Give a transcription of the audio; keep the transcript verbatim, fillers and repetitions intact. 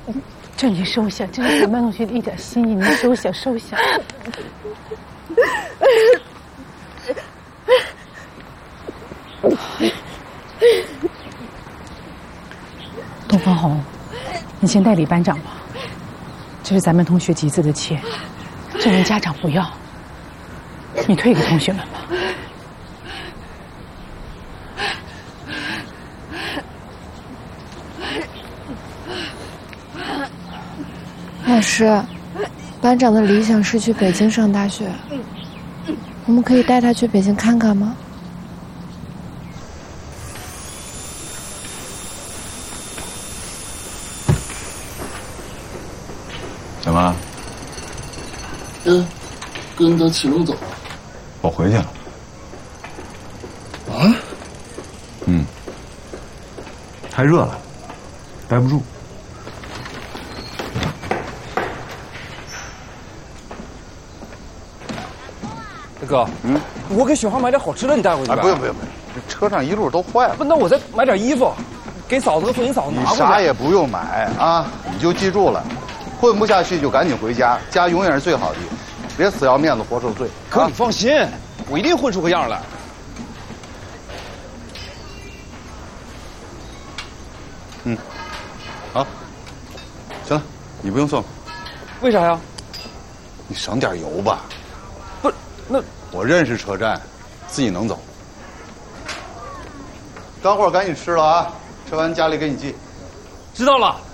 这你收下，这是咱们同学的一点心意，您收下收下。董方红，你先代理班长吧。这是咱们同学集资的钱，这人家长不要，你退给同学们吧。 老师，班长的理想是去北京上大学，我们可以带他去北京看看吗？ 怎么？ 嗯，跟着启龙走。 我回去了。 啊？ 嗯。太热了，待不住。 大哥，嗯，我给雪花买点好吃的，你带回去吧。 啊，不用不用不用，这车上一路都坏了。 不，那我再买点衣服，给嫂子和宋英嫂子拿过去。 你啥也不用买啊，你就记住了，混不下去就赶紧回家，家永远是最好的地方，别死要面子活受罪。 哥，你放心，我一定混出个样来。 嗯，好，行了，你不用送。 为啥呀？ 你省点油吧。 不，那我认识车站，自己能走。干货赶紧吃了啊，吃完家里给你寄。 知道了。